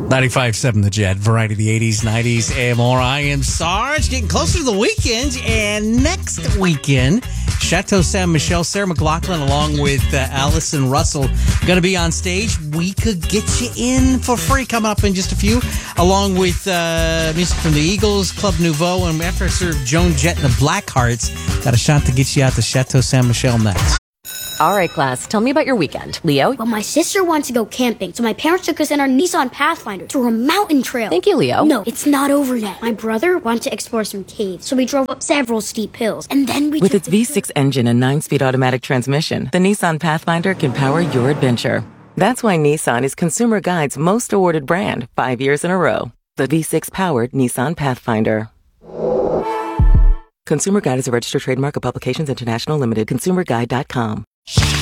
95.7 The Jet, variety of the 80s, 90s, AMR. I am Sarge, getting closer to the weekend. And next weekend, Chateau Ste. Michelle, Sarah McLachlan, along with Allison Russell, going to be on stage. We could get you in for free coming up in just a few, along with music from the Eagles, Club Nouveau, and after I serve Joan Jett and the Blackhearts, got a shot to get you out to Chateau Ste. Michelle next. All right, class, tell me about your weekend. Leo? Well, my sister wants to go camping, so my parents took us in our Nissan Pathfinder through a mountain trail. Thank you, Leo. No, it's not over yet. My brother wanted to explore some caves, so we drove up several steep hills, and then we With its V6 engine and 9-speed automatic transmission, the Nissan Pathfinder can power your adventure. That's why Nissan is Consumer Guide's most awarded brand 5 years in a row. The V6-powered Nissan Pathfinder. Consumer Guide is a registered trademark of Publications International Limited. ConsumerGuide.com.